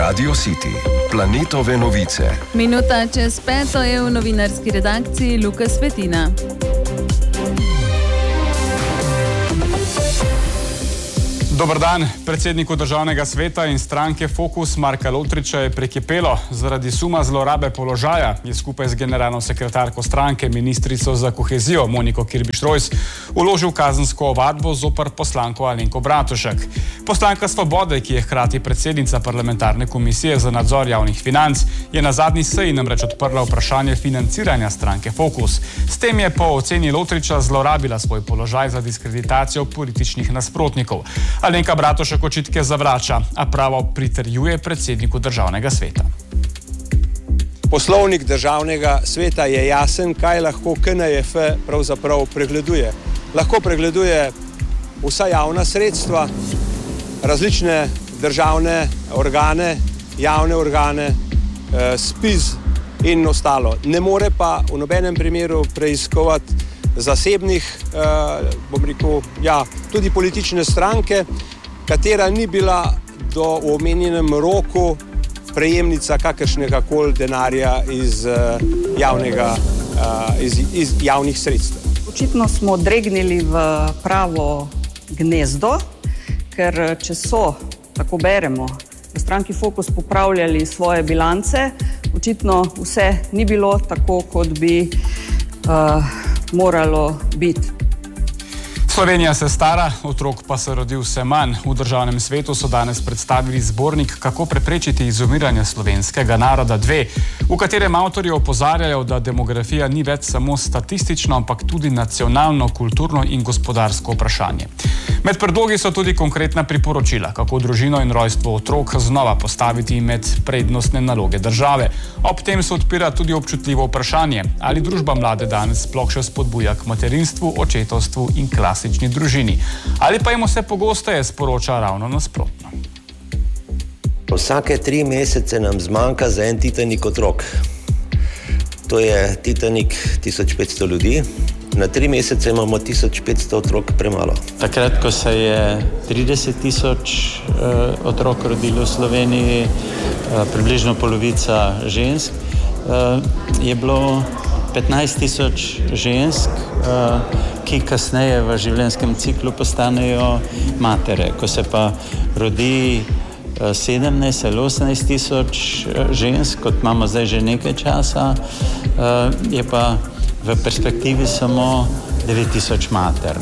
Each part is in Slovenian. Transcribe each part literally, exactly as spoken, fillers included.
Radio City, planetove novice. Minuta čez peto je v novinarski redakciji Luka Svetina. Dobar dan. Predsedniku Državnega sveta in stranke Fokus Marka Lotriča je prekipelo. Zaradi suma zlorabe položaja je skupaj z generalno sekretarko stranke, ministrico za kohezijo Moniko Kirbiš-Rojs, vložil kazensko ovadbo zoper poslanko Alenko Bratušek. Poslanka Svobode, ki je hkrati predsednica parlamentarne komisije za nadzor javnih financ, je na zadnji seji namreč odprla vprašanje financiranja stranke Fokus. S tem je po oceni Lotriča zlorabila svoj položaj za diskreditacijo političnih nasprotnikov. Alenka Bratušek očitke zavrača, a pravo pritrjuje predsedniku Državnega sveta. Poslovnik Državnega sveta je jasen, kaj lahko K N J F pravzaprav pregleduje. Lahko pregleduje vsa javna sredstva, različne državne organe, javne organe, spiz in ostalo. Ne more pa v nobenem primeru preiskovati zasebnih, bom rekel, ja, tudi politične stranke, katera ni bila do v omenjenem roku prejemnica kakršnega koli denarja iz javnega, iz, iz javnih sredstev. Očitno smo dregnili v pravo gnezdo, ker če so, tako beremo, v stranki Fokus popravljali svoje bilance, očitno vse ni bilo tako, kot bi uh, moralo biti. Slovenija se stara, otrok pa se rodi vse manj. V Državnem svetu so danes predstavili zbornik Kako preprečiti izumiranje slovenskega naroda dve, v katerem avtorji opozarjajo, da demografija ni več samo statistično, ampak tudi nacionalno, kulturno in gospodarsko vprašanje. Med predlogi so tudi konkretna priporočila, kako družino in rojstvo otrok znova postaviti med prednostne naloge države. Ob tem se odpira tudi občutljivo vprašanje, ali družba mlade danes sploh še spodbuja k materinstvu, očetovstvu in klasični družini. Ali pa jim vse pogosteje sporoča ravno nasprotno. Vsake tri mesece nam zmanjka za en Titanik otrok. To je Titanik tisoč petsto ljudi. Na tri mesece imamo tisoč petsto otrok premalo. Takrat, ko se je trideset tisoč uh, otrok rodilo v Sloveniji, uh, približno polovica žensk, uh, je bilo petnajst tisoč žensk, uh, ki kasneje v življenjskem ciklu postanejo matere. Ko se pa rodi uh, sedemnajst ali osemnajst tisoč žensk, kot imamo zdaj že nekaj časa, uh, je pa v perspektivi samo devet tisoč mater.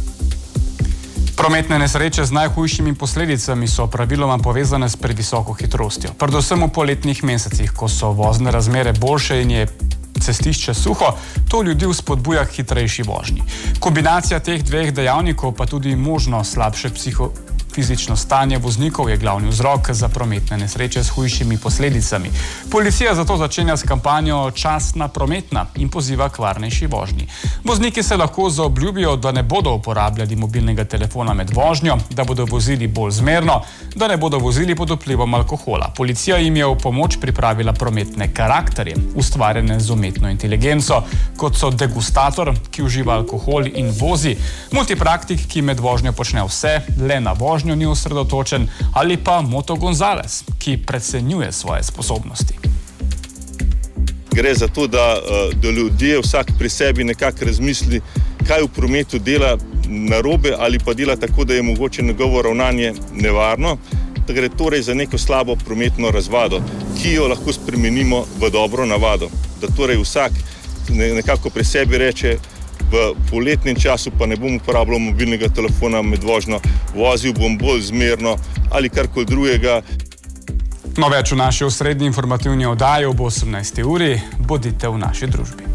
Prometne nesreče z najhujšimi posledicami so praviloma povezane s previsoko hitrostjo. Predvsem v poletnih mesecih, ko so vozne razmere boljše in je cestišče suho, to ljudi vzpodbuja k hitrejši vožnji. Kombinacija teh dveh dejavnikov pa tudi možno slabše psiho Fizično stanje voznikov je glavni vzrok za prometne nesreče s hujšimi posledicami. Policija zato začenja s kampanjo Častna prometna in poziva k varnejši vožnji. Vozniki se lahko zaobljubijo, da ne bodo uporabljali mobilnega telefona med vožnjo, da bodo vozili bolj zmerno, da ne bodo vozili pod vplivom alkohola. Policija jim je v pomoč pripravila prometne karakterje, ustvarjene z umetno inteligenco, kot so degustator, ki uživa alkohol in vozi, multipraktik, ki med vožnjo počne vse, le na vožnjo ni osredotočen, ali pa Moto Gonzales, ki precenjuje svoje sposobnosti. Gre za to, da, da ljudje vsak pri sebi nekako razmisli, kaj v prometu dela narobe ali pa dela tako, da je mogoče njegovo ravnanje nevarno. Da gre torej za neko slabo prometno razvado, ki jo lahko spremenimo v dobro navado. Da torej vsak nekako pri sebi reče, v poletnem času pa ne bom uporabljal mobilnega telefona med vožnjo, vozil bom bolj zmerno ali karkoli drugega. No, več v naši osrednji informativni oddaji ob osemnajsti uri. Bodite v naši družbi.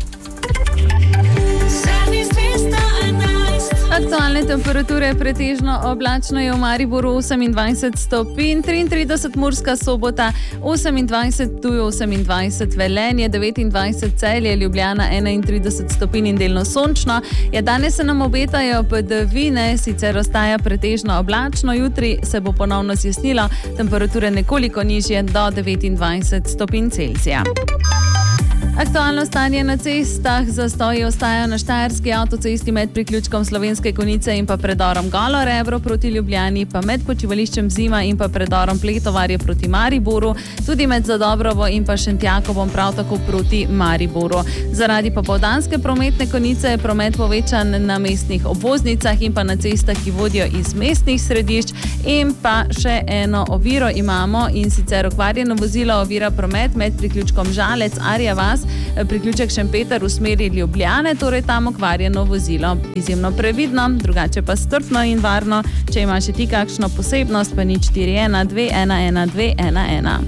Aktualne temperature pretežno oblačno je v Mariboru osemindvajset stopinj, triintrideset Murska Sobota, osemindvajset Ptuj, osemindvajset Velenje, devetindvajset Celje, Ljubljana enaintrideset stopinj in delno sončno. Ja, danes se nam obetajo padavine, sicer ostaja pretežno oblačno, jutri se bo ponovno zjasnilo, temperature nekoliko nižje do devetindvajset stopinj Celzija. Aktualno stanje na cestah, zastoji ostajajo na Štajerski avtocesti med priključkom Slovenske Konjice in pa predorom Golo Rebro proti Ljubljani, pa med počivališčem Zima in pa predorom Pletovarje proti Mariboru, tudi med Zadobrovo in pa Šentjakovom prav tako proti Mariboru. Zaradi popoldanske prometne konice je promet povečan na mestnih obvoznicah in pa na cestah, ki vodijo iz mestnih središč, in pa še eno oviro imamo, in sicer okvarjeno vozilo ovira promet med priključkom Žalec, Arja vas, priključek Šempeter v smeri Ljubljane, torej tam okvarjeno vozilo. Izjemno previdno, drugače pa strpno in varno. Če imaš še ti kakšno posebnost, pa nič štiri ena dve ena ena dve ena ena.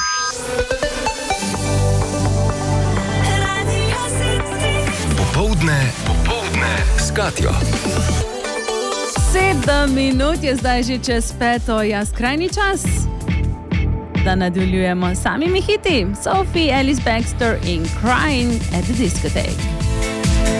Popoldne, popoldne s Katjo. Sedem minut je zdaj že čez peto, ja, skrajni čas, da nadaljujemo samimi hiti. Sophie Ellis Bextor in Crying at the Discotheque.